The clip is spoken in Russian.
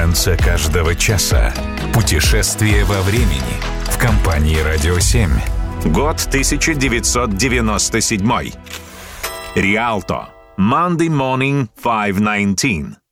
конце каждого часа. Путешествие во времени в компании «Радио 7». Год 1997. Риалто. Monday Morning 519.